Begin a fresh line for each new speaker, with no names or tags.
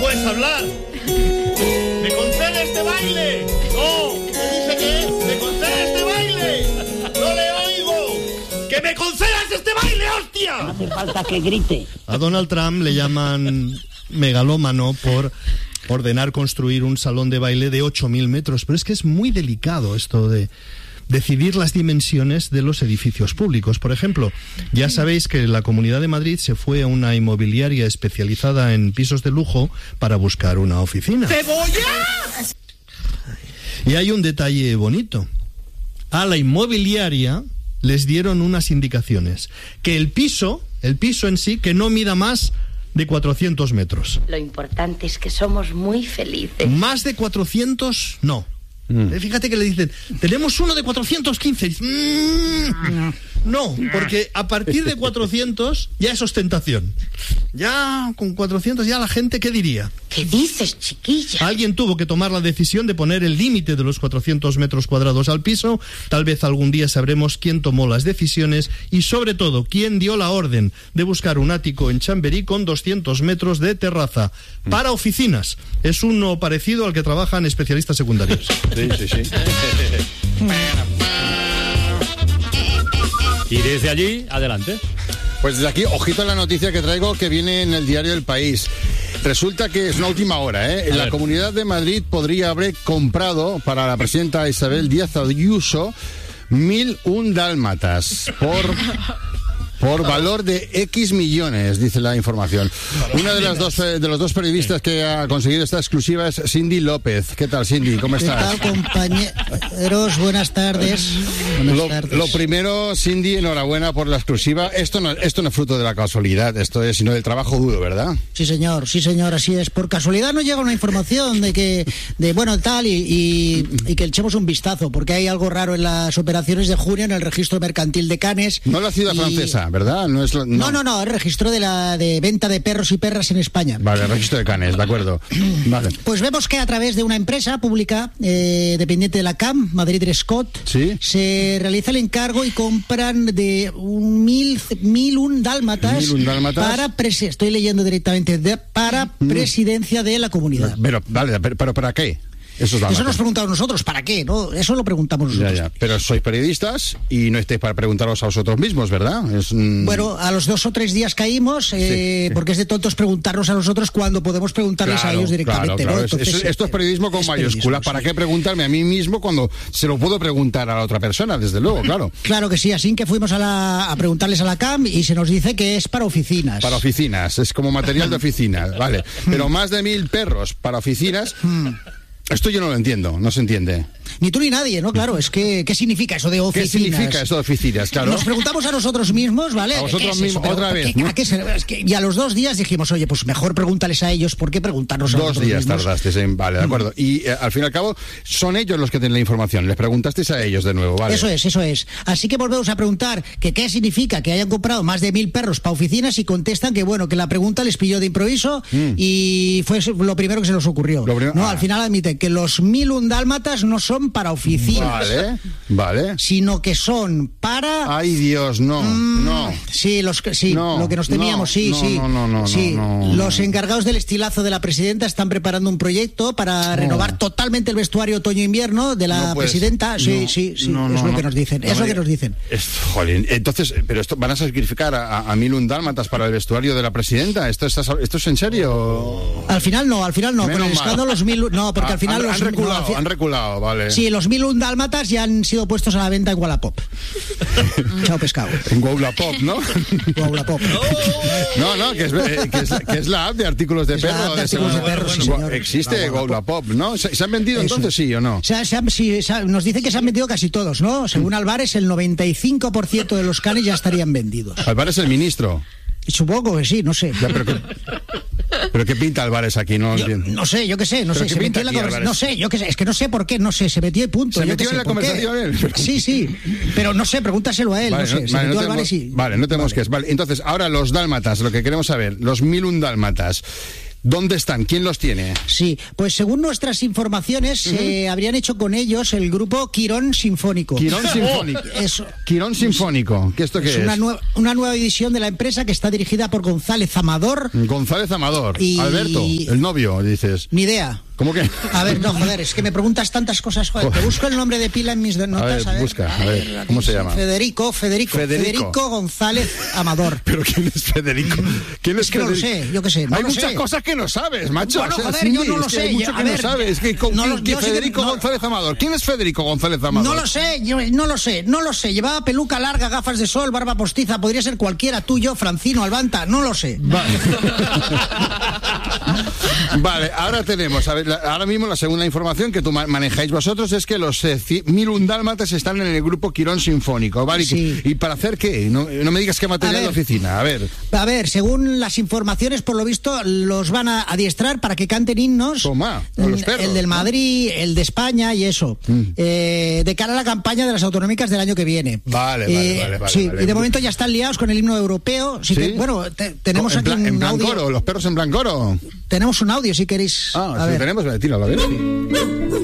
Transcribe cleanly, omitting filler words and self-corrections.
puedes hablar. ¿Me concede este baile? No. ¿Dice qué? ¿Me concede este baile? No le oigo. ¡Que me concedas este baile, hostia!
No hace falta que grite.
A Donald Trump le llaman megalómano por ordenar construir un salón de baile de 8.000 metros. Pero es que es muy delicado esto de decidir las dimensiones de los edificios públicos. Por ejemplo, ya sabéis que la Comunidad de Madrid se fue a una inmobiliaria especializada en pisos de lujo para buscar una oficina.
¡Cebolla!
Y hay un detalle bonito. A la inmobiliaria les dieron unas indicaciones. Que el piso en sí, que no mida más de 400 metros.
Lo importante es que somos muy felices.
Más de 400, no. Fíjate que le dicen, tenemos uno de 415. No, porque a partir de 400 ya es ostentación. Ya con 400 ya la gente, ¿qué diría?
¿Qué dices, chiquilla?
Alguien tuvo que tomar la decisión de poner el límite de los 400 metros cuadrados al piso. Tal vez algún día sabremos quién tomó las decisiones y, sobre todo, quién dio la orden de buscar un ático en Chamberí con 200 metros de terraza para oficinas. Es uno parecido al que trabajan especialistas secundarios.
Sí.
Y desde allí, adelante.
Pues desde aquí, ojito a la noticia que traigo que viene en el diario El País. Resulta que es una última hora, ¿eh? La Comunidad de Madrid podría haber comprado para la presidenta Isabel Díaz Ayuso 1.001 dálmatas por valor de X millones, dice la información. Una de los dos periodistas que ha conseguido esta exclusiva es Cindy López. ¿Qué tal, Cindy? ¿Cómo estás?
¿Qué tal, compañeros? Buenas tardes.
Lo primero, Cindy, enhorabuena por la exclusiva. Esto no es fruto de la casualidad, esto es sino del trabajo duro, ¿verdad?
Sí, señor, así es. Por casualidad nos llega una información de que que le echemos un vistazo, porque hay algo raro en las operaciones de junio en el registro mercantil de Cannes.
No la ciudad francesa, ¿verdad? No,
el registro de venta de perros y perras en España.
Vale, el registro de Cannes, de acuerdo. Vale.
Pues vemos que a través de una empresa pública dependiente de la CAM, Madrid Scott,
¿sí?
Se realiza el encargo y compran de 1.001 dálmatas.
1.001 dálmatas.
Estoy leyendo directamente, para presidencia de la comunidad.
Pero ¿para qué? Eso
nos preguntamos nosotros, ¿para qué? ¿No? Eso lo preguntamos nosotros.
Ya. Pero sois periodistas y no estáis para preguntaros a vosotros mismos, ¿verdad?
Bueno, a los 2 o 3 días caímos, porque es de tontos preguntarnos a nosotros cuando podemos preguntarles a ellos directamente.
Claro.
¿no? Entonces,
esto es periodismo con mayúscula. ¿Para qué preguntarme a mí mismo cuando se lo puedo preguntar a la otra persona? Desde luego, claro.
Claro que sí, así que fuimos a preguntarles a la CAM y se nos dice que es para oficinas.
Para oficinas, es como material de oficina, vale. Pero más de 1.000 perros para oficinas... Esto yo no lo entiendo, no se entiende.
Ni tú ni nadie, ¿no? Claro, es que ¿qué significa eso de oficinas?
¿Qué significa eso de oficinas? Claro.
Nos preguntamos a nosotros mismos, ¿vale?
A vosotros mismos, otra vez, ¿no?
Y a los 2 días dijimos, oye, pues mejor pregúntales a ellos, ¿por qué preguntarnos a nosotros mismos?
2 días tardaste, vale, de acuerdo. Y al fin y al cabo, son ellos los que tienen la información, les preguntasteis a ellos de nuevo, ¿vale?
Eso es. Así que volvemos a preguntar que qué significa que hayan comprado más de 1.000 perros para oficinas y contestan que, bueno, que la pregunta les pilló de improviso y fue lo primero que se nos ocurrió. Al final admiten que los 1.001 dálmatas no son para oficinas.
Vale.
Sino que son para...
Ay, Dios, no.
Sí, lo que nos temíamos, No. Los encargados del estilazo de la presidenta están preparando un proyecto para renovar totalmente el vestuario otoño-invierno de la presidenta. Sí, es lo que nos dicen. Es lo que nos dicen.
Jolín, entonces, ¿pero esto van a sacrificar a 1.001 dálmatas para el vestuario de la presidenta? ¿Esto es en serio?
Al final no. Con el escándalo los 1.000... No, porque al final
han reculado, vale.
Sí, los 1.001 dálmatas ya han sido puestos a la venta en Wallapop. Chao, pescado.
En Wallapop, ¿no?
Wallapop.
No, que es la app de artículos de perro. Existe Wallapop, ¿no? ¿Se han vendido entonces, sí o no?
Nos dicen que se han vendido casi todos, ¿no? Según Álvarez, el 95% de los canes ya estarían vendidos.
Álvarez es el ministro.
Supongo que sí, no sé.
Ya, pero ¿qué pinta Álvarez aquí? No entiendo.
No sé, yo qué sé. No sé, se metió en la conversación. No sé, yo qué sé. Es que no sé por qué, se metió y punto.
¿Se metió en la conversación él?
Sí. Pero no sé, pregúntaselo a él. Vale, no sé. Se metió Álvarez y...
Vale, no tenemos que... Vale, entonces, ahora los dálmatas, lo que queremos saber, los 1.001 dálmatas. ¿Dónde están? ¿Quién los tiene?
Sí, pues según nuestras informaciones, habrían hecho con ellos el grupo Quirón Sinfónico.
Quirón Sinfónico.
Eso.
Quirón Sinfónico. ¿Qué esto qué es?
Una nueva división de la empresa que está dirigida por González Amador.
González Amador. Alberto, el novio, dices.
Ni idea.
¿Cómo que?
A ver, no, joder, es que me preguntas tantas cosas, joder. Te busco el nombre de pila en mis notas.
A ver, busca, a ver, ¿cómo se llama?
Federico González Amador.
¿Pero quién es Federico? ¿Quién es
que
Federico?
no lo sé, yo qué sé.
Hay muchas cosas que no sabes, macho.
Bueno, joder, yo no lo sé.
Hay mucho que no sabes. Federico González Amador. ¿Quién es Federico González Amador?
No lo sé, no lo sé. Llevaba peluca larga, gafas de sol, barba postiza. Podría ser cualquiera, tú, yo, Francino, Albanta. No lo sé.
Vale, ahora tenemos, a ver, ahora mismo la segunda información que tú manejáis vosotros es que los 1000 dálmatas están en el grupo Quirón Sinfónico, ¿vale?
Sí.
¿Y para hacer qué? No me digas qué material de oficina, a ver.
A ver, según las informaciones, por lo visto, los van a adiestrar para que canten himnos.
Toma, con los perros,
el del Madrid, el de España y eso. De cara a la campaña de las autonómicas del año que viene.
Vale.
Sí,
vale.
Y de momento ya están liados con el himno europeo. Sí. Que, bueno, tenemos aquí un
en
audio.
Blancoro, los perros en Blancoro.
Tenemos un audio si queréis.
Sí, tenemos, tíralo, a ver.